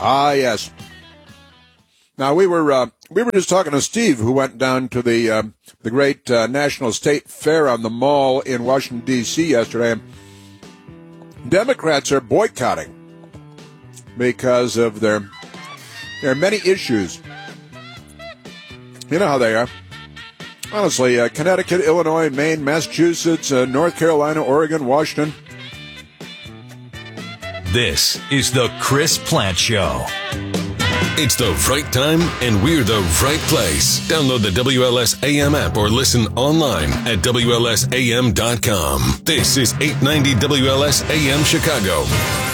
Ah, yes. Now, we were just talking to Steve, who went down to the great National State Fair on the Mall in Washington, D.C. yesterday. Democrats are boycotting because of there are many issues. You know how they are. Honestly, Connecticut, Illinois, Maine, Massachusetts, North Carolina, Oregon, Washington. This is the Chris Plante Show. It's the right time, and we're the right place. Download the WLS AM app or listen online at WLSAM.com. This is 890 WLS AM Chicago.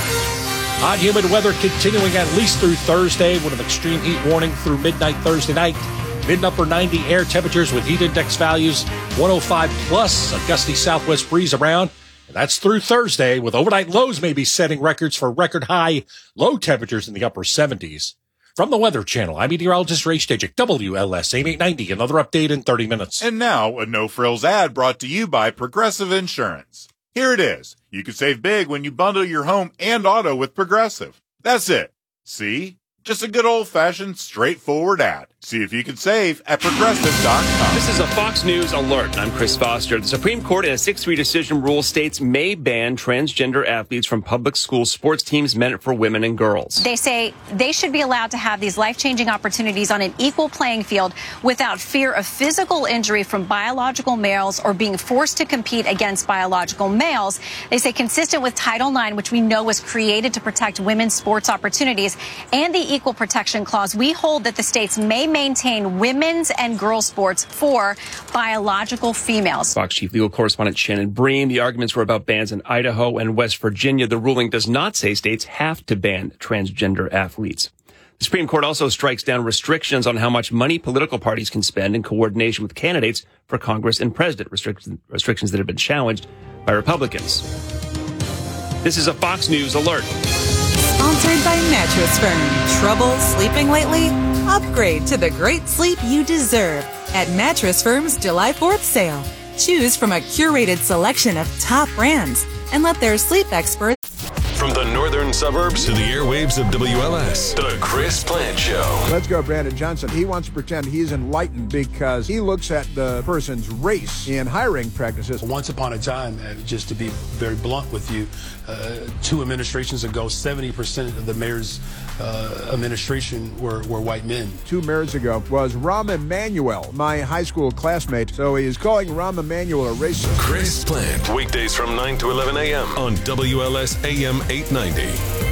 Hot, humid weather continuing at least through Thursday with an extreme heat warning through midnight Thursday night. Mid and upper 90 air temperatures with heat index values 105 plus, a gusty southwest breeze around. And that's through Thursday, with overnight lows maybe setting records for record high low temperatures in the upper 70s. From the Weather Channel, I'm meteorologist Ray Stejcik, WLS AM 890. Another update in 30 minutes. And now, a no-frills ad brought to you by Progressive Insurance. Here it is. You can save big when you bundle your home and auto with Progressive. That's it. See? Just a good old-fashioned, straightforward ad. See if you can save at Progressive.com. This is a Fox News alert. I'm Chris Foster. The Supreme Court in a 6-3 decision rule states may ban transgender athletes from public school sports teams meant for women and girls. They say they should be allowed to have these life-changing opportunities on an equal playing field without fear of physical injury from biological males or being forced to compete against biological males. They say consistent with Title IX, which we know was created to protect women's sports opportunities, and the Equal Protection Clause, we hold that the states may maintain women's and girls' sports for biological females. Fox Chief Legal Correspondent Shannon Bream. The arguments were about bans in Idaho and West Virginia. The ruling does not say states have to ban transgender athletes. The Supreme Court also strikes down restrictions on how much money political parties can spend in coordination with candidates for Congress and president, restrictions that have been challenged by Republicans. This is a Fox News alert. Sponsored by Mattress Firm. Trouble sleeping lately? Upgrade to the great sleep you deserve at Mattress Firm's July 4th sale. Choose from a curated selection of top brands and let their sleep experts. From the northern suburbs to the airwaves of WLS, the Chris Plante Show. Let's go, Brandon Johnson. He wants to pretend he's enlightened because he looks at the person's race in hiring practices. Once upon a time, just to be very blunt with you, 2 administrations ago, 70% of the mayor's administration were white men. 2 mayors ago was Rahm Emanuel, my high school classmate. So he is calling Rahm Emanuel a racist. Chris Plante, weekdays from 9 to 11 a.m. on WLS AM 890.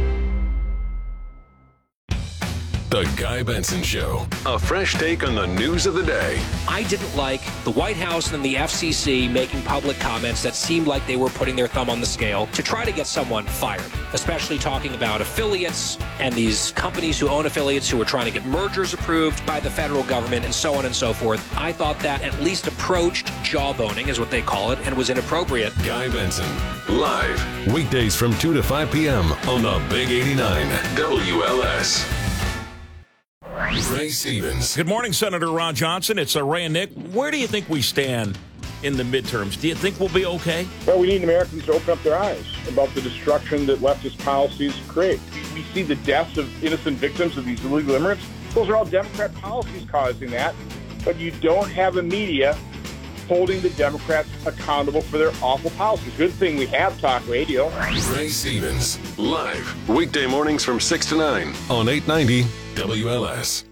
The Guy Benson Show. A fresh take on the news of the day. I didn't like the White House and the FCC making public comments that seemed like they were putting their thumb on the scale to try to get someone fired, especially talking about affiliates and these companies who own affiliates who are trying to get mergers approved by the federal government and so on and so forth. I thought that at least approached jawboning, is what they call it, and was inappropriate. Guy Benson, live, weekdays from 2 to 5 p.m. on the Big 89 WLS. Ray Stevens. Good morning, Senator Ron Johnson. It's Ray and Nick. Where do you think we stand in the midterms? Do you think we'll be okay? Well, we need Americans to open up their eyes about the destruction that leftist policies create. We see the deaths of innocent victims of these illegal immigrants. Those are all Democrat policies causing that. But you don't have a media holding the Democrats accountable for their awful policies. Good thing we have talk radio. Ray Stevens, live, weekday mornings from 6 to 9 on 890 WLS.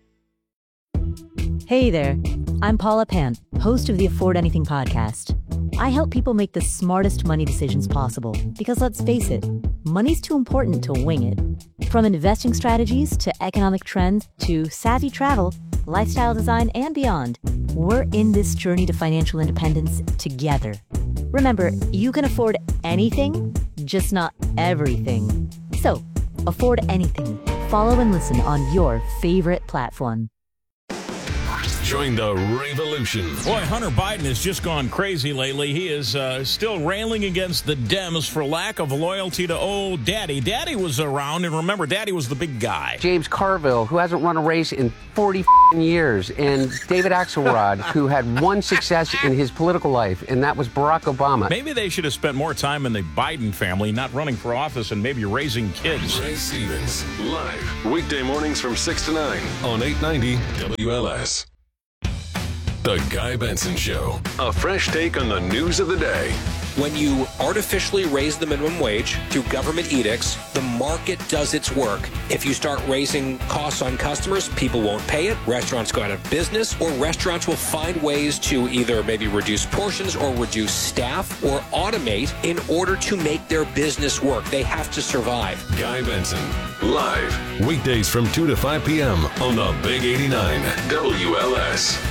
Hey there, I'm Paula Pant, host of the Afford Anything podcast. I help people make the smartest money decisions possible because, let's face it, money's too important to wing it. From investing strategies to economic trends to savvy travel, lifestyle design, and beyond, we're in this journey to financial independence together. Remember, you can afford anything, just not everything. So, afford anything. Follow and listen on your favorite platform. Join the revolution. Boy, Hunter Biden has just gone crazy lately. He is still railing against the Dems for lack of loyalty to old Daddy. Daddy was around, and remember, Daddy was the big guy. James Carville, who hasn't run a race in 40 years, and David Axelrod, who had one success in his political life, and that was Barack Obama. Maybe they should have spent more time in the Biden family, not running for office and maybe raising kids. Ray Stevens, live, weekday mornings from 6 to 9 on 890 WLS. The Guy Benson Show. A fresh take on the news of the day. When you artificially raise the minimum wage through government edicts, the market does its work. If you start raising costs on customers, people won't pay it, restaurants go out of business, or restaurants will find ways to either maybe reduce portions or reduce staff or automate in order to make their business work. They have to survive. Guy Benson, live, weekdays from 2 to 5 p.m. on the Big 89 WLS.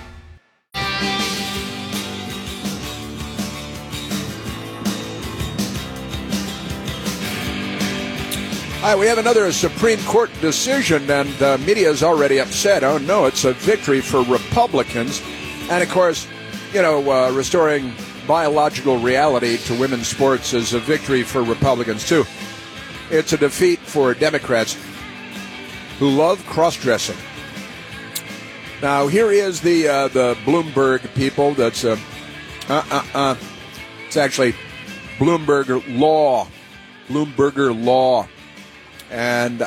All right, we have another Supreme Court decision, and media is already upset. Oh, no, it's a victory for Republicans. And, of course, you know, restoring biological reality to women's sports is a victory for Republicans, too. It's a defeat for Democrats who love cross-dressing. Now, here is the Bloomberg people. That's it's actually Bloomberger Law. Bloomberger Law. And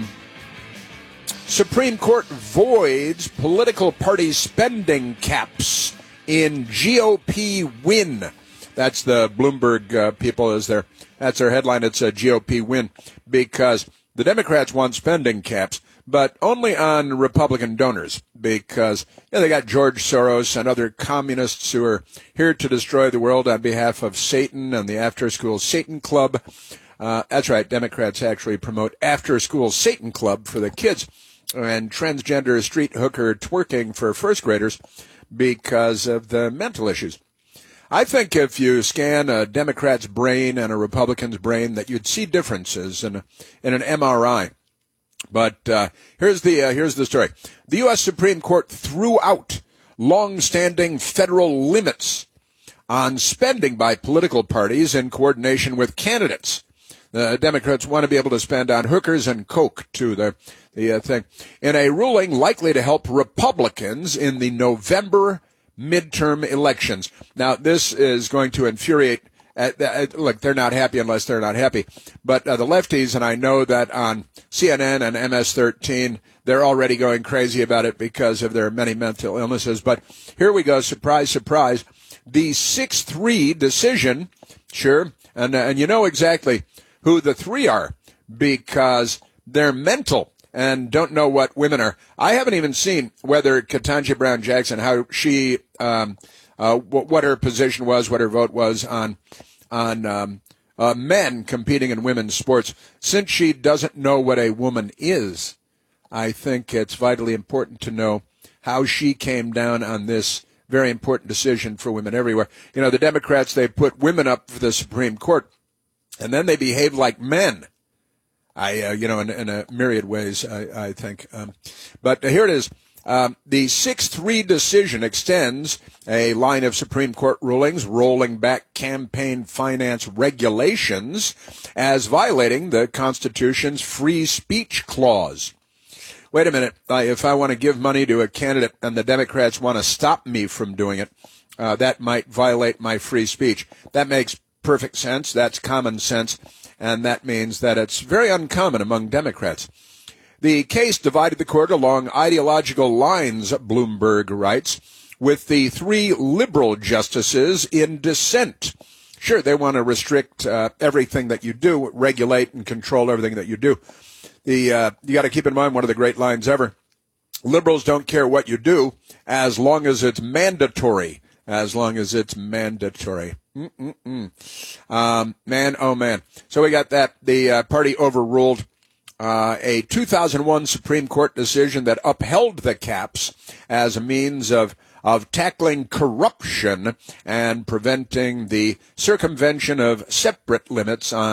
Supreme Court voids political party spending caps in GOP win. That's the Bloomberg people. That's their headline. It's a GOP win because the Democrats want spending caps, but only on Republican donors because they got George Soros and other communists who are here to destroy the world on behalf of Satan and the after-school Satan Club. That's right. Democrats actually promote after-school Satan Club for the kids and transgender street hooker twerking for first graders because of the mental issues. I think if you scan a Democrat's brain and a Republican's brain, that you'd see differences in an MRI. But here's the story. The U.S. Supreme Court threw out long-standing federal limits on spending by political parties in coordination with candidates. The Democrats want to be able to spend on hookers and coke, too, the thing. In a ruling likely to help Republicans in the November midterm elections. Now, this is going to infuriate. Look, they're not happy unless they're not happy. But the lefties, and I know that on CNN and MS-13, they're already going crazy about it because of their many mental illnesses. But here we go. Surprise, surprise. The 6-3 decision, sure, and you know exactly who the three are because they're mental and don't know what women are. I haven't even seen whether Ketanji Brown Jackson, how she, what her position was, what her vote was on men competing in women's sports. Since she doesn't know what a woman is, I think it's vitally important to know how she came down on this very important decision for women everywhere. You know, the Democrats, they put women up for the Supreme Court. And then they behave like men. In a myriad ways, I think. But here it is. The 6-3 decision extends a line of Supreme Court rulings rolling back campaign finance regulations as violating the Constitution's free speech clause. Wait a minute. If I want to give money to a candidate and the Democrats want to stop me from doing it, that might violate my free speech. That makes perfect sense. That's common sense. And that means that it's very uncommon among Democrats. The case divided the court along ideological lines, Bloomberg writes, with the three liberal justices in dissent. Sure, they want to restrict everything that you do, regulate and control everything that you do. You got to keep in mind one of the great lines ever. Liberals don't care what you do as long as it's mandatory. As long as it's mandatory. Man, oh man. So we got that. The party overruled a 2001 Supreme Court decision that upheld the caps as a means of tackling corruption and preventing the circumvention of separate limits on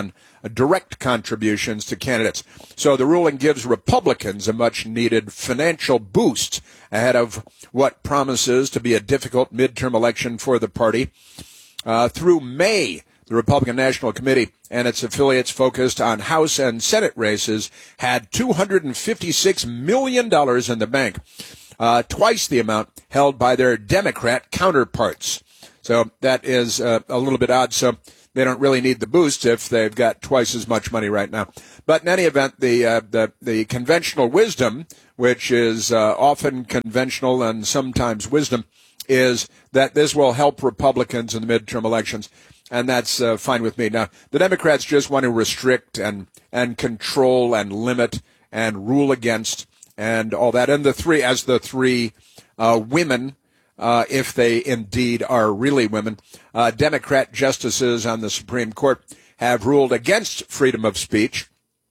direct contributions to candidates. So the ruling gives Republicans a much-needed financial boost ahead of what promises to be a difficult midterm election for the party. Through May, the Republican National Committee and its affiliates focused on House and Senate races had $256 million in the bank, twice the amount held by their Democrat counterparts. So that is a little bit odd. So they don't really need the boost if they've got twice as much money right now. But in any event, the conventional wisdom, which is often conventional and sometimes wisdom, is that this will help Republicans in the midterm elections. And that's fine with me. Now, the Democrats just want to restrict and control and limit and rule against and all that. And the three women, if they indeed are really women, Democrat justices on the Supreme Court have ruled against freedom of speech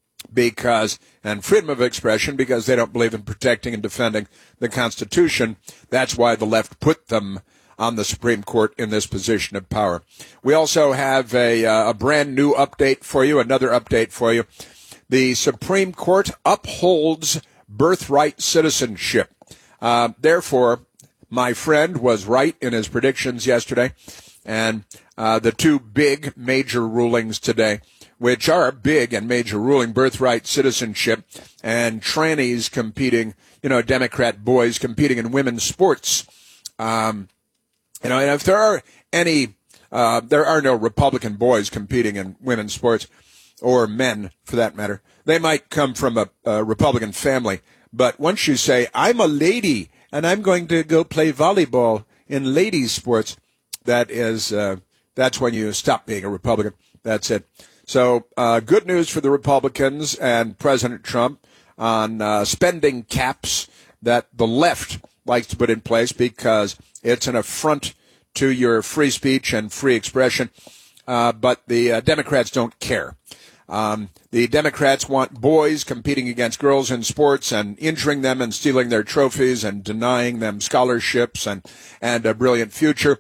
and freedom of expression because they don't believe in protecting and defending the Constitution. That's why the left put them on the Supreme Court in this position of power. We also have a brand new update for you, another update for you. The Supreme Court upholds birthright citizenship. Therefore, my friend was right in his predictions yesterday, and the two big major rulings today, which are big and major ruling, birthright citizenship and trannies competing, Democrat boys competing in women's sports. And if there are there are no Republican boys competing in women's sports, or men for that matter. They might come from a Republican family, but once you say, I'm a lady and I'm going to go play volleyball in ladies' sports, that's when you stop being a Republican. That's it. So good news for the Republicans and President Trump on spending caps that the left likes to put in place because it's an affront to your free speech and free expression. But the Democrats don't care. The Democrats want boys competing against girls in sports and injuring them and stealing their trophies and denying them scholarships and a brilliant future.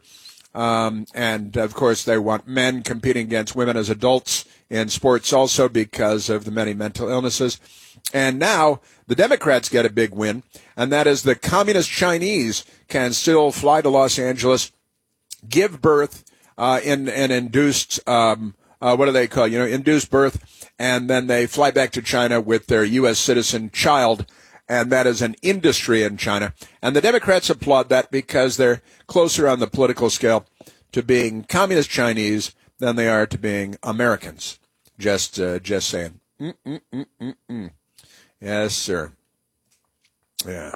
And of course, they want men competing against women as adults in sports also because of the many mental illnesses. And now the Democrats get a big win, and that is the communist Chinese can still fly to Los Angeles, give birth in an induced, what do they call it? Induced birth, and then they fly back to China with their U.S. citizen child, and that is an industry in China. And the Democrats applaud that because they're closer on the political scale to being communist Chinese than they are to being Americans. Just saying. Yes, sir. Yeah.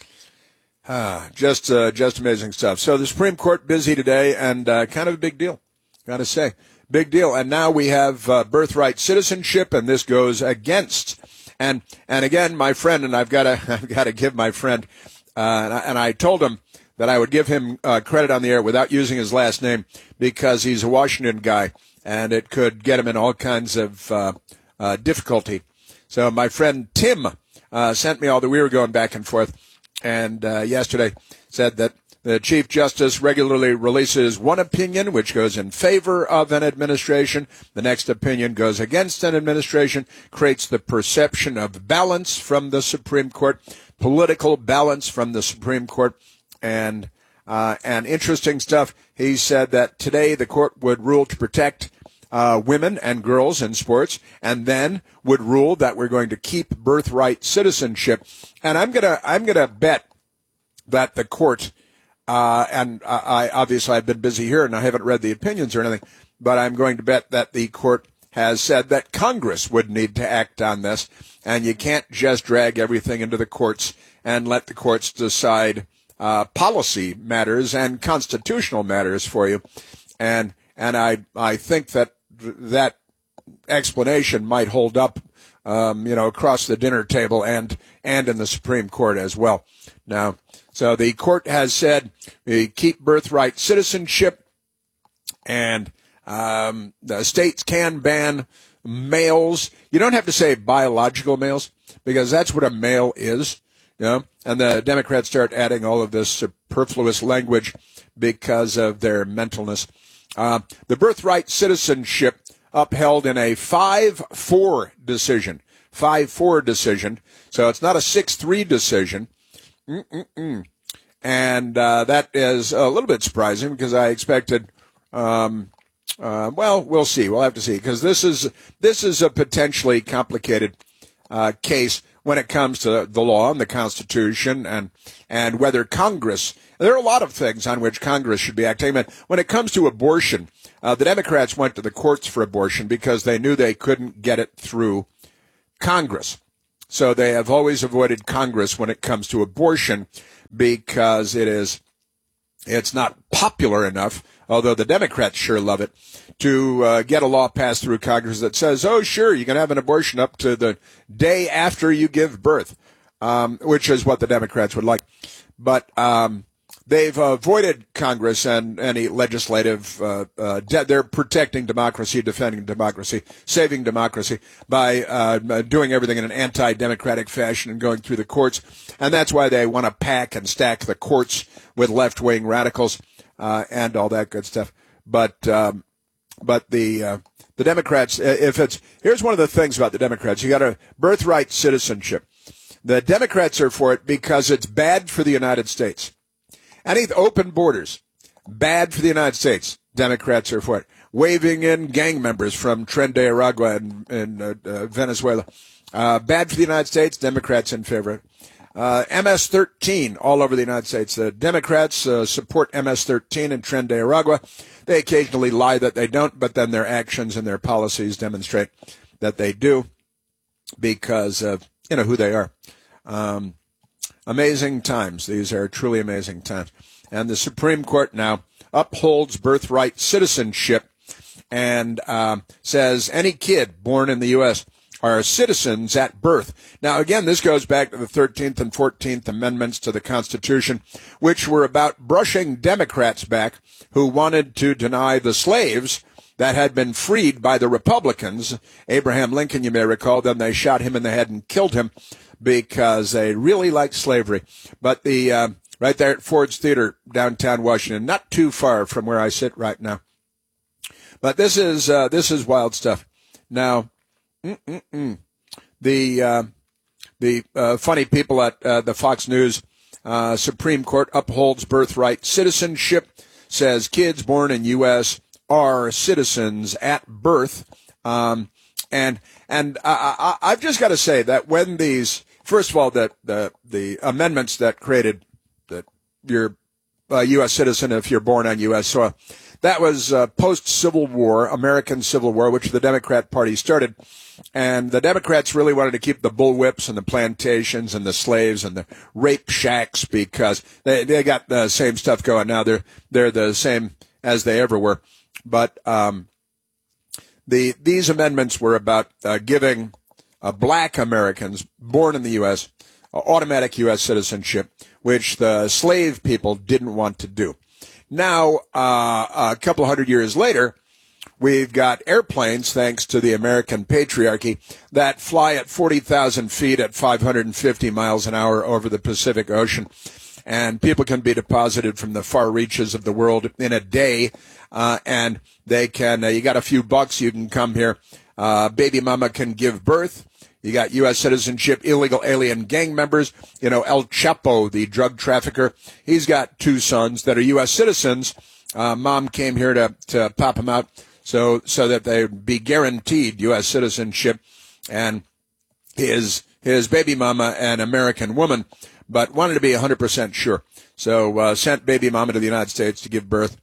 Just amazing stuff. So the Supreme Court busy today, and kind of a big deal, gotta say. Big deal. And now we have birthright citizenship, and this goes against. And again, my friend, and I've got to give my friend, and I told him that I would give him credit on the air without using his last name because he's a Washington guy, and it could get him in all kinds of difficulty. So my friend Tim sent me all that we were going back and forth, and yesterday said that the Chief Justice regularly releases one opinion which goes in favor of an administration. The next opinion goes against an administration, creates the perception of balance from the Supreme Court, political balance from the Supreme Court, and interesting stuff. He said that today the court would rule to protect women and girls in sports, and then would rule that we're going to keep birthright citizenship. And I'm gonna bet that the court, and I obviously I've been busy here and I haven't read the opinions or anything, but I'm going to bet that the court has said that Congress would need to act on this, and you can't just drag everything into the courts and let the courts decide policy matters and constitutional matters for you. And I think that explanation might hold up, across the dinner table and in the Supreme Court as well. Now, so the court has said we keep birthright citizenship, and the states can ban males. You don't have to say biological males because that's what a male is. And the Democrats start adding all of this superfluous language because of their mentalness. The birthright citizenship upheld in a 5-4 decision. 5-4 decision. So it's not a 6-3 decision. And that is a little bit surprising because I expected, well, we'll see. We'll have to see because this is a potentially complicated case when it comes to the law and the Constitution and whether Congress. There are a lot of things on which Congress should be acting. But when it comes to abortion, the Democrats went to the courts for abortion because they knew they couldn't get it through Congress. So they have always avoided Congress when it comes to abortion because it's not popular enough, although the Democrats sure love it, to get a law passed through Congress that says, oh, sure, you can have an abortion up to the day after you give birth, which is what the Democrats would like. But they've avoided Congress and any legislative, they're protecting democracy, defending democracy, saving democracy by doing everything in an anti-democratic fashion and going through the courts. And that's why they want to pack and stack the courts with left-wing radicals and all that good stuff. But the Democrats, here's one of the things about the Democrats. You got a birthright citizenship. The Democrats are for it because it's bad for the United States. Any open borders, bad for the United States. Democrats are for it. Waving in gang members from Tren de Aragua in Venezuela. Bad for the United States. Democrats in favor of it. MS-13 all over the United States. The Democrats support MS-13 in Tren de Aragua. They occasionally lie that they don't, but then their actions and their policies demonstrate that they do because of, who they are. Amazing times. These are truly amazing times. And the Supreme Court now upholds birthright citizenship and says any kid born in the U.S. are citizens at birth. Now, again, this goes back to the 13th and 14th Amendments to the Constitution, which were about brushing Democrats back who wanted to deny the slaves that had been freed by the Republicans. Abraham Lincoln, you may recall, then they shot him in the head and killed him because they really liked slavery. But right there at Ford's Theater, downtown Washington, not too far from where I sit right now. But this is wild stuff. Now, the funny people at the Fox News Supreme Court upholds birthright citizenship, says kids born in U.S. are citizens at birth. And I've just got to say that when these, first of all, that the amendments that created that you're a U.S. citizen if you're born on U.S. soil, that was post-Civil War, American Civil War, which the Democrat Party started. And the Democrats really wanted to keep the bullwhips and the plantations and the slaves and the rape shacks because they got the same stuff going now. They're the same as they ever were. But these amendments were about giving black Americans born in the U.S. Automatic U.S. citizenship, which the slave people didn't want to do. Now, a couple hundred years later, we've got airplanes, thanks to the American patriarchy, that fly at 40,000 feet at 550 miles an hour over the Pacific Ocean. And people can be deposited from the far reaches of the world in a day. And they can, you got a few bucks, you can come here. Baby mama can give birth. You got U.S. citizenship, illegal alien gang members. El Chapo, the drug trafficker, he's got 2 sons that are U.S. citizens. Mom came here to pop them out so that they'd be guaranteed U.S. citizenship. And his baby mama, an American woman, but wanted to be 100% sure. So sent baby mama to the United States to give birth.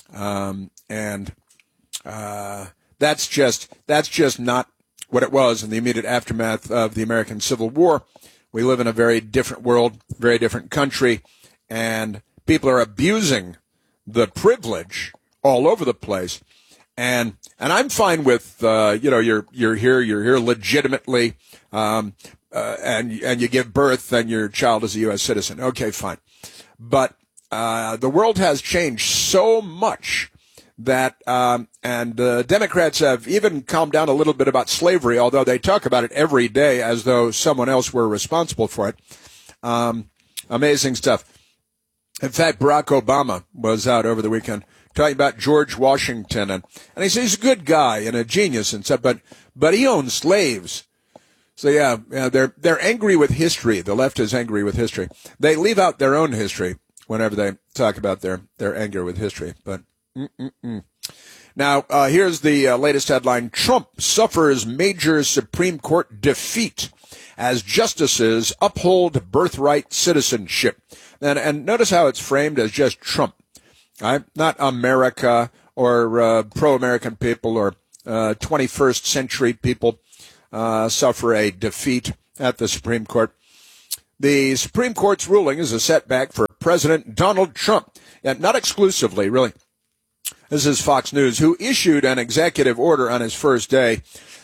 That's just not what it was in the immediate aftermath of the American Civil War. We live in a very different world, very different country, and people are abusing the privilege all over the place. And I'm fine with, you're here legitimately, and you give birth and your child is a U.S. citizen. Okay, fine. But, the world has changed so much that, and Democrats have even calmed down a little bit about slavery, although they talk about it every day as though someone else were responsible for it. Amazing stuff. In fact, Barack Obama was out over the weekend talking about George Washington, and he says he's a good guy and a genius and stuff, but he owned slaves. So yeah, they're angry with history. The left is angry with history. They leave out their own history whenever they talk about their anger with history. But Now, here's the latest headline. Trump suffers major Supreme Court defeat as justices uphold birthright citizenship. And notice how it's framed as just Trump, right? Not America or pro-American people or 21st century people suffer a defeat at the Supreme Court. The Supreme Court's ruling is a setback for President Donald Trump, and not exclusively, really. This is Fox News, who issued an executive order on his first day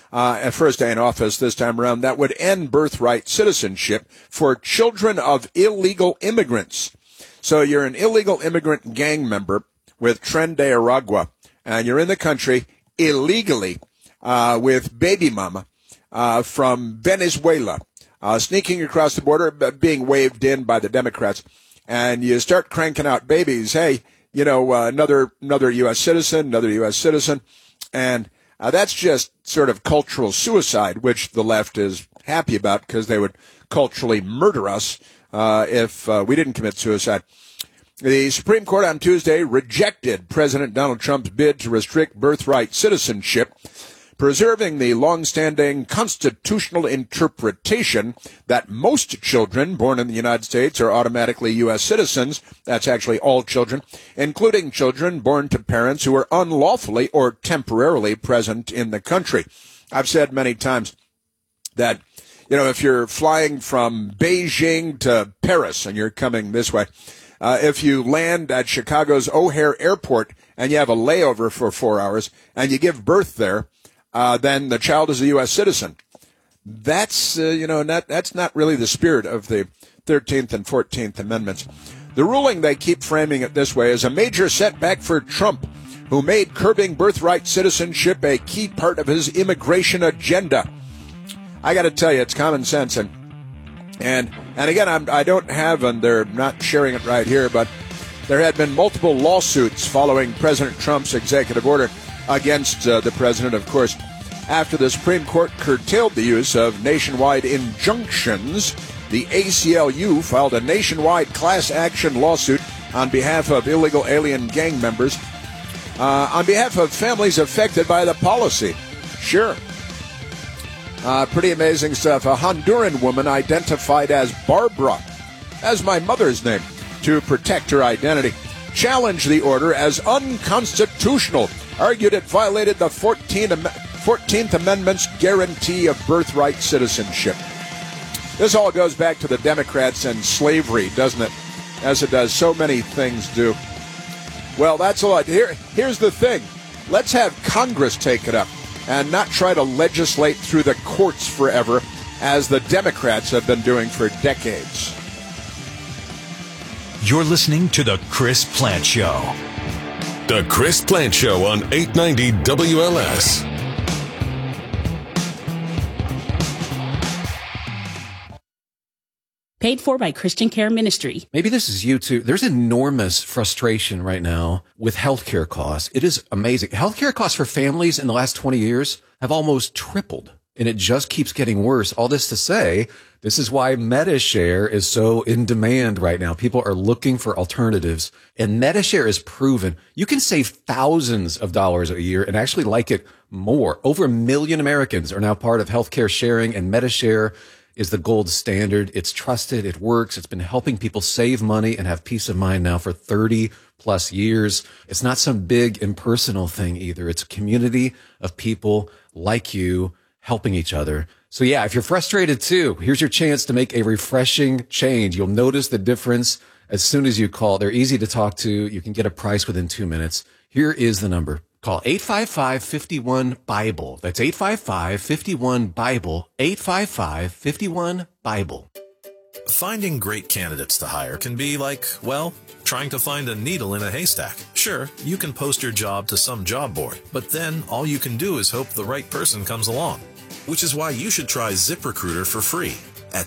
in office this time around that would end birthright citizenship for children of illegal immigrants. So you're an illegal immigrant gang member with Tren de Aragua, and you're in the country illegally with baby mama from Venezuela, sneaking across the border, being waved in by the Democrats, and you start cranking out babies. Hey, you know, another U.S. citizen, and that's just sort of cultural suicide, which the left is happy about because they would culturally murder us if we didn't commit suicide. The Supreme Court on Tuesday rejected President Donald Trump's bid to restrict birthright citizenship, preserving the long-standing constitutional interpretation that most children born in the United States are automatically U.S. citizens. That's actually all children, including children born to parents who are unlawfully or temporarily present in the country. I've said many times that, you know, if you're flying from Beijing to Paris and you're coming this way, if you land at Chicago's O'Hare Airport and you have a layover for 4 hours and you give birth there, then the child is a U.S. citizen. That's, that's not really the spirit of the 13th and 14th Amendments. The ruling, they keep framing it this way, is a major setback for Trump, who made curbing birthright citizenship a key part of his immigration agenda. I got to tell you, it's common sense. And again, I don't have, and they're not sharing it right here, but there had been multiple lawsuits following President Trump's executive order against the president, of course, after the Supreme Court curtailed the use of nationwide injunctions. The ACLU filed a nationwide class action lawsuit on behalf of illegal alien gang members, on behalf of families affected by the policy. Sure. Pretty amazing stuff. A Honduran woman identified as Barbara, as my mother's name, to protect her identity, challenged the order as unconstitutional, argued it violated the 14th Amendment's guarantee of birthright citizenship. This all goes back to the Democrats and slavery, doesn't it? As it does. So many things do. Well, that's a lot. Here's the thing. Let's have Congress take it up and not try to legislate through the courts forever, as the Democrats have been doing for decades. You're listening to The Chris Plant Show. The Chris Plant Show on 890 WLS. Paid for by Christian Care Ministry. Maybe this is you too. There's enormous frustration right now with healthcare costs. It is amazing. Healthcare costs for families in the last 20 years have almost tripled, and it just keeps getting worse. All this to say, this is why MediShare is so in demand right now. People are looking for alternatives, and MediShare is proven. You can save thousands of dollars a year and actually like it more. Over 1 million Americans are now part of healthcare sharing, and MediShare is the gold standard. It's trusted. It works. It's been helping people save money and have peace of mind now for 30 plus years. It's not some big impersonal thing either. It's a community of people like you helping each other. So yeah, if you're frustrated too, here's your chance to make a refreshing change. You'll notice the difference as soon as you call. They're easy to talk to. You can get a price within 2 minutes. Here is the number. Call 855-51-BIBLE. That's 855-51-BIBLE. 855-51-BIBLE. Finding great candidates to hire can be like, well, trying to find a needle in a haystack. Sure, you can post your job to some job board, but then all you can do is hope the right person comes along. Which is why you should try ZipRecruiter for free at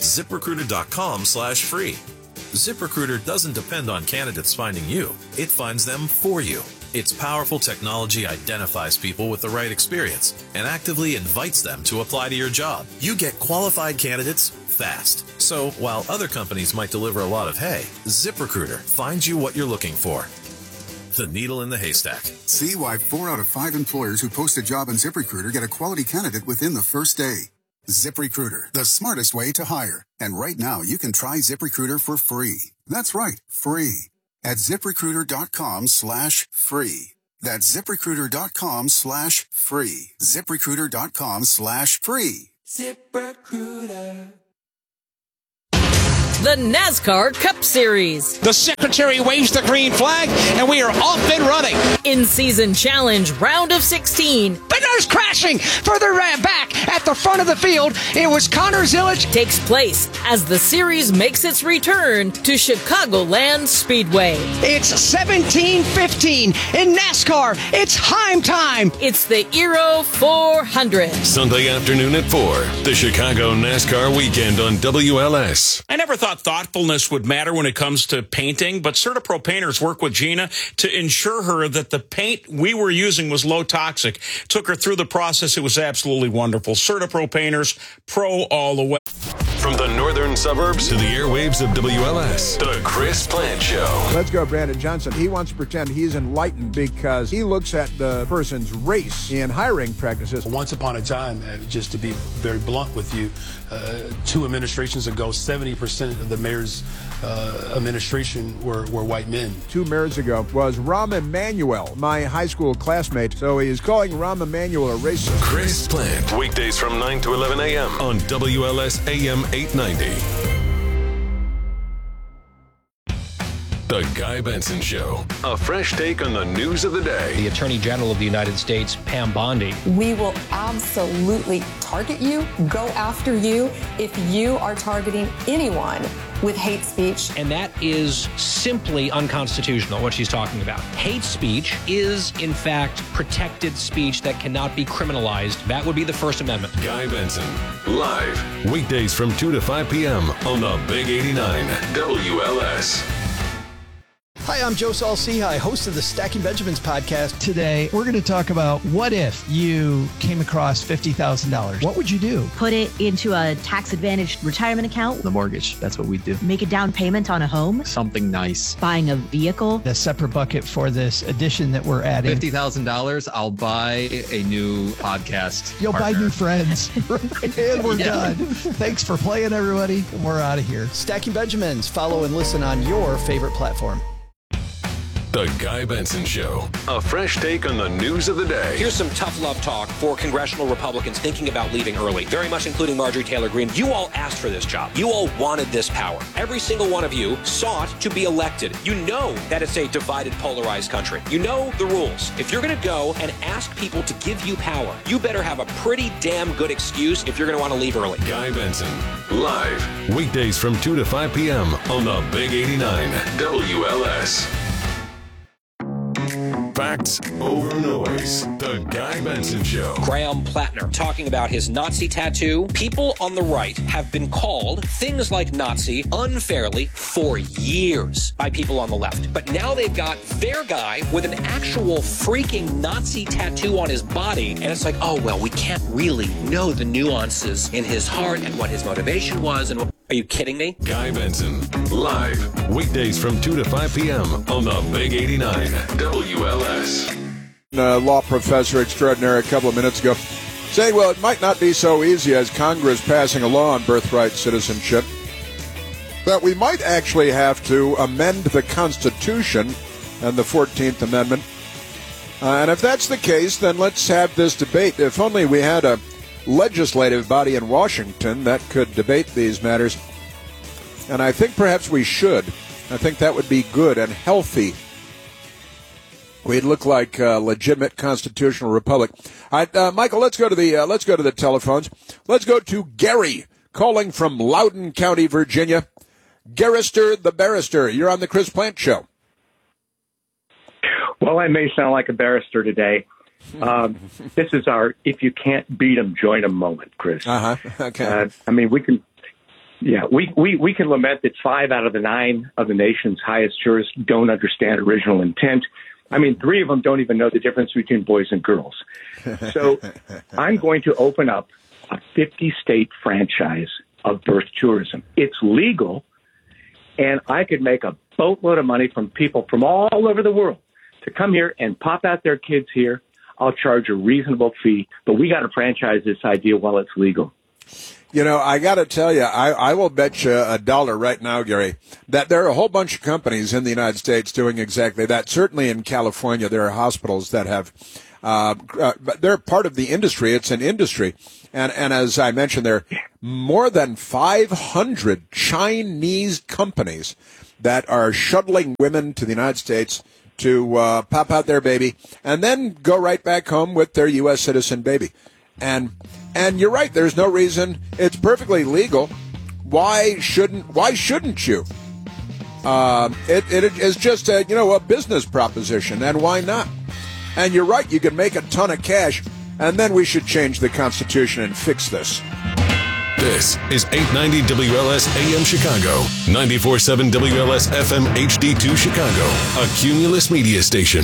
ZipRecruiter.com/free. ZipRecruiter doesn't depend on candidates finding you. It finds them for you. Its powerful technology identifies people with the right experience and actively invites them to apply to your job. You get qualified candidates fast. So while other companies might deliver a lot of hay, ZipRecruiter finds you what you're looking for. The needle in the haystack. See why 4 out of 5 employers who post a job on ZipRecruiter get a quality candidate within the first day. ZipRecruiter, the smartest way to hire. And right now, you can try ZipRecruiter for free. That's right, free. At ZipRecruiter.com/free. That's ZipRecruiter.com/free. ZipRecruiter.com/free. ZipRecruiter. The NASCAR Cup Series. The secretary waves the green flag, and we are off and running. In-season challenge, round of 16. Bittner's crashing further back at the front of the field. It was Connor Zilic. Takes place as the series makes its return to Chicagoland Speedway. It's 17:15 in NASCAR. It's Heim time. It's the Aero 400. Sunday afternoon at 4, the Chicago NASCAR Weekend on WLS. I never thought thoughtfulness would matter when it comes to painting, but CertaPro painters work with Gina to ensure her that the paint we were using was low toxic. Took her through the process. It was absolutely wonderful. CertaPro painters, pro all the way. From the northern suburbs to the airwaves of WLS, the Chris Plant Show. Let's go, Brandon Johnson. He wants to pretend he's enlightened because he looks at the person's race in hiring practices. Once upon a time, just to be very blunt with you, 2 administrations ago, 70% of the mayor's administration were white men. 2 mayors ago was Rahm Emanuel, my high school classmate. So he is calling Rahm Emanuel a racist. Chris Plant, weekdays from 9 to 11 a.m. on WLS AM 890. The Guy Benson Show. A fresh take on the news of the day. The Attorney General of the United States, Pam Bondi. We will absolutely target you, go after you, if you are targeting anyone with hate speech. And that is simply unconstitutional, what she's talking about. Hate speech is, in fact, protected speech that cannot be criminalized. That would be the First Amendment. Guy Benson, live, weekdays from 2 to 5 p.m. on the Big 89 WLS. Hi, I'm Joe Saul-Sehy, host of the Stacking Benjamins podcast. Today, we're going to talk about what if you came across $50,000. What would you do? Put it into a tax-advantaged retirement account. The mortgage, that's what we do. Make a down payment on a home. Something nice. Buying a vehicle. A separate bucket for this addition that we're adding. $50,000, I'll buy a new podcast You'll partner. buy new friends. And we're done. Thanks for playing, everybody. We're out of here. Stacking Benjamins. Follow and listen on your favorite platform. The Guy Benson Show. A fresh take on the news of the day. Here's some tough love talk for congressional Republicans thinking about leaving early, very much including Marjorie Taylor Greene. You all asked for this job. You all wanted this power. Every single one of you sought to be elected. You know that it's a divided, polarized country. You know the rules. If you're going to go and ask people to give you power, you better have a pretty damn good excuse if you're going to want to leave early. Guy Benson, live, weekdays from 2 to 5 p.m. on the Big 89 WLS. Facts over noise. The Guy Benson Show. Graham Plattner talking about his Nazi tattoo. People on the right have been called things like Nazi unfairly for years by people on the left. But now they've got their guy with an actual freaking Nazi tattoo on his body. And it's like, oh, well, we can't really know the nuances in his heart and what his motivation was. And are you kidding me? Guy Benson, live, weekdays from 2 to 5 p.m. on the Big 89 WLS. Law professor extraordinary a couple of minutes ago saying, well, it might not be so easy as Congress passing a law on birthright citizenship, that we might actually have to amend the Constitution and the 14th Amendment. And if that's the case, then let's have this debate. If only we had a legislative body in Washington that could debate these matters. And I think perhaps we should. I think that would be good and healthy. We'd look like a legitimate constitutional republic. All right, Michael, let's go to the telephones. Let's go to Gary calling from Loudoun County, Virginia. Garrister the Barrister, you're on the Chris Plant Show. Well, I may sound like a barrister today. This is our "if you can't beat them, join them" moment, Chris. Okay. I mean, we can lament that 5 out of the 9 of the nation's highest jurists don't understand original intent. I mean, 3 of them don't even know the difference between boys and girls. So I'm going to open up a 50-state franchise of birth tourism. It's legal, and I could make a boatload of money from people from all over the world to come here and pop out their kids here. I'll charge a reasonable fee, but we got to franchise this idea while it's legal. You know, I got to tell you, I will bet you $1 right now, Gary, that there are a whole bunch of companies in the United States doing exactly that. Certainly in California, there are hospitals that have, they're part of the industry. It's an industry. And as I mentioned, there are more than 500 Chinese companies that are shuttling women to the United States to pop out their baby and then go right back home with their U.S. citizen baby. And you're right. There's no reason. It's perfectly legal. Why shouldn't you? It is just a business proposition, and why not? And you're right. You can make a ton of cash, and then we should change the Constitution and fix this. This is 890 WLS AM Chicago, 94.7 WLS FM HD2 Chicago, a Cumulus media station.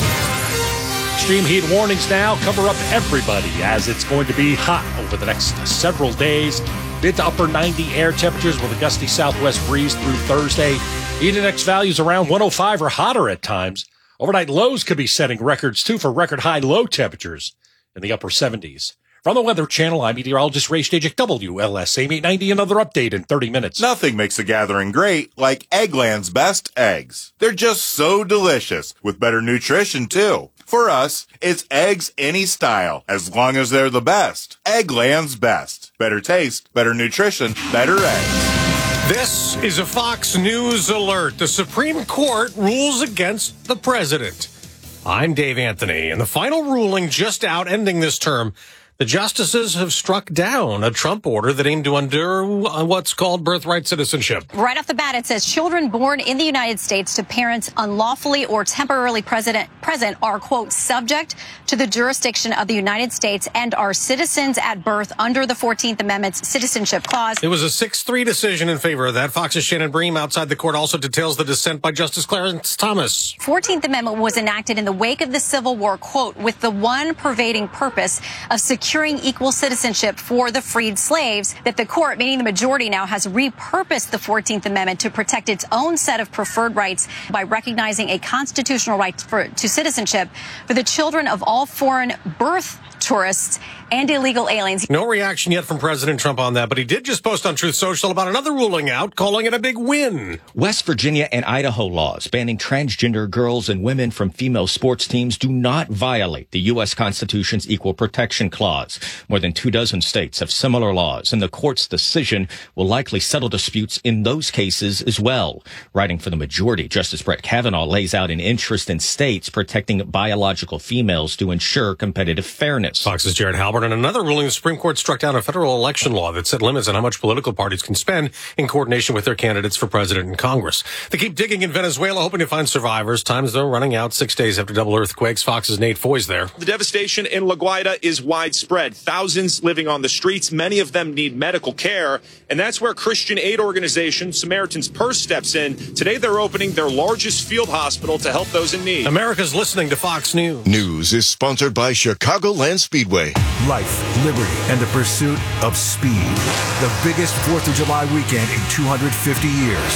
Extreme heat warnings now cover up everybody as it's going to be hot over the next several days. Mid to upper 90 air temperatures with a gusty southwest breeze through Thursday. Heat index values around 105 or hotter at times. Overnight lows could be setting records, too, for record high low temperatures in the upper 70s. From the Weather Channel, I'm meteorologist Ray Stejcik, WLS AM 890. Another update in 30 minutes. Nothing makes a gathering great like Eggland's best eggs. They're just so delicious, with better nutrition, too. For us, it's eggs any style, as long as they're the best. Eggland's best. Better taste, better nutrition, better eggs. This is a Fox News alert. The Supreme Court rules against the president. I'm Dave Anthony, and the final ruling just out ending this term. The justices have struck down a Trump order that aimed to undo what's called birthright citizenship. Right off the bat, it says children born in the United States to parents unlawfully or temporarily present are, quote, subject to the jurisdiction of the United States and are citizens at birth under the 14th Amendment's Citizenship Clause. It was a 6-3 decision in favor of that. Fox's Shannon Bream outside the court also details the dissent by Justice Clarence Thomas. 14th Amendment was enacted in the wake of the Civil War, quote, with the one pervading purpose of securing equal citizenship for the freed slaves, that the court, meaning the majority now, has repurposed the 14th Amendment to protect its own set of preferred rights by recognizing a constitutional right to citizenship for the children of all foreign birth tourists and illegal aliens. No reaction yet from President Trump on that, but he did just post on Truth Social about another ruling out, calling it a big win. West Virginia and Idaho laws banning transgender girls and women from female sports teams do not violate the U.S. Constitution's Equal Protection Clause. More than 24 states have similar laws, and the court's decision will likely settle disputes in those cases as well. Writing for the majority, Justice Brett Kavanaugh lays out an interest in states protecting biological females to ensure competitive fairness. Fox's Jared Halbert. And another ruling, the Supreme Court struck down a federal election law that set limits on how much political parties can spend in coordination with their candidates for president and Congress. They keep digging in Venezuela, hoping to find survivors. Time's, though, running out 6 days after double earthquakes. Fox's Nate Foy's there. The devastation in La Guaira is widespread. Thousands living on the streets. Many of them need medical care. And that's where Christian aid organization Samaritan's Purse steps in. Today, they're opening their largest field hospital to help those in need. America's listening to Fox News. News is sponsored by Chicagoland Speedway. Life, liberty, and the pursuit of speed. The biggest 4th of July weekend in 250 years.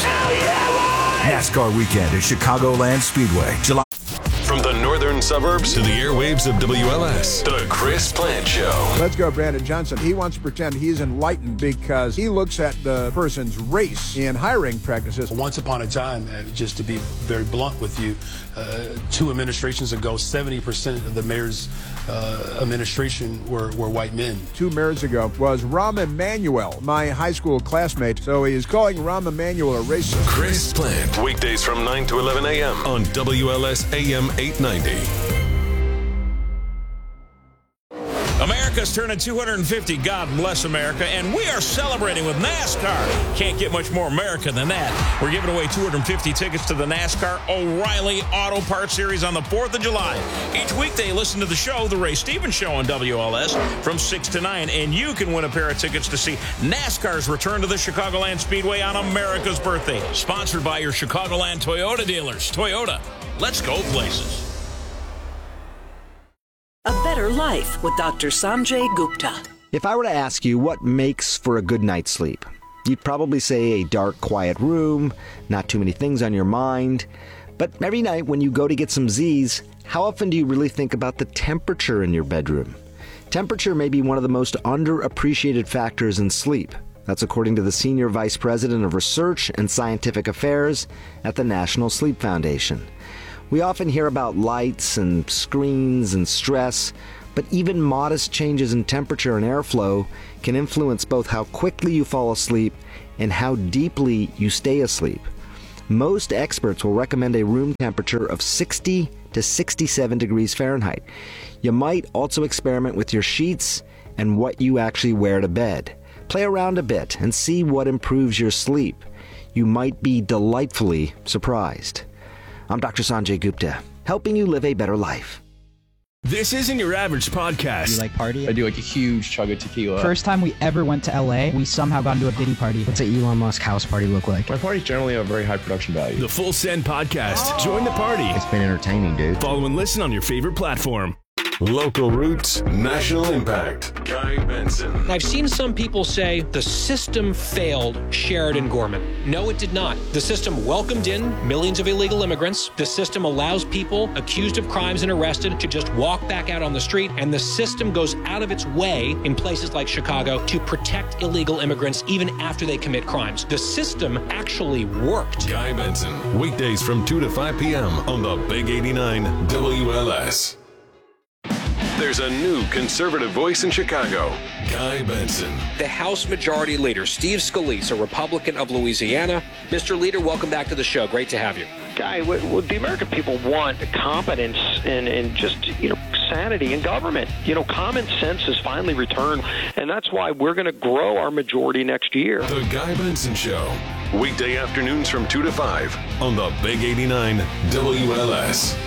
NASCAR weekend at Chicagoland Speedway. July. From the northern suburbs to the airwaves of WLS, The Chris Plant Show. Let's go, Brandon Johnson. He wants to pretend he's enlightened because he looks at the person's race in hiring practices. Once upon a time, just to be very blunt with you, 2 administrations ago, 70% of the mayor's administration were white men. 2 mayors ago was Rahm Emanuel, my high school classmate. So he is calling Rahm Emanuel a racist. Chris Plant, weekdays from 9 to 11 a.m. on WLS AM 890. America's turning 250. God bless America. And we are celebrating with NASCAR. Can't get much more America than that. We're giving away 250 tickets to the NASCAR O'Reilly Auto Parts Series on the 4th of July. Each weekday, listen to the show, The Ray Stevens Show on WLS from 6 to 9. And you can win a pair of tickets to see NASCAR's return to the Chicagoland Speedway on America's birthday. Sponsored by your Chicagoland Toyota dealers. Toyota, let's go places. Life with Dr. Sanjay Gupta. If I were to ask you what makes for a good night's sleep, you'd probably say a dark, quiet room, not too many things on your mind. But every night when you go to get some Z's, how often do you really think about the temperature in your bedroom? Temperature may be one of the most underappreciated factors in sleep. That's according to the Senior Vice President of Research and Scientific Affairs at the National Sleep Foundation. We often hear about lights and screens and stress, but even modest changes in temperature and airflow can influence both how quickly you fall asleep and how deeply you stay asleep. Most experts will recommend a room temperature of 60 to 67 degrees Fahrenheit. You might also experiment with your sheets and what you actually wear to bed. Play around a bit and see what improves your sleep. You might be delightfully surprised. I'm Dr. Sanjay Gupta, helping you live a better life. This isn't your average podcast. You like party? I do like a huge chug of tequila. First time we ever went to LA, we somehow got into a Diddy party. What's an Elon Musk house party look like? My parties generally have very high production value. The Full Send Podcast. Join the party. It's been entertaining, dude. Follow and listen on your favorite platform. Local roots, national impact. Guy Benson. I've seen some people say the system failed Sheridan Gorman. No, it did not. The system welcomed in millions of illegal immigrants. The system allows people accused of crimes and arrested to just walk back out on the street. And the system goes out of its way in places like Chicago to protect illegal immigrants even after they commit crimes. The system actually worked. Guy Benson. Weekdays from 2 to 5 p.m. on the Big 89 WLS. There's a new conservative voice in Chicago, Guy Benson. The House Majority Leader, Steve Scalise, a Republican of Louisiana. Mr. Leader, welcome back to the show. Great to have you. Guy, what the American people want competence and just, sanity in government. Common sense has finally returned, and that's why we're going to grow our majority next year. The Guy Benson Show. Weekday afternoons from 2 to 5 on the Big 89 WLS.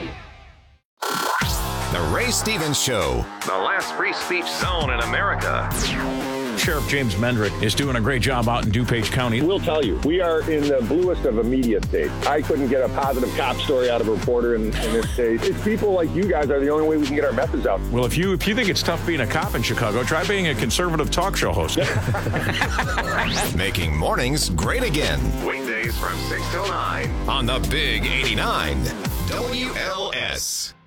The Ray Stevens Show. The last free speech zone in America. Sheriff James Mendrick is doing a great job out in DuPage County. We'll tell you, we are in the bluest of a media state. I couldn't get a positive cop story out of a reporter in this state. It's people like you guys are the only way we can get our message out. Well, if you think it's tough being a cop in Chicago, try being a conservative talk show host. Making mornings great again. Weekdays from 6 till 9 on the Big 89 WLS.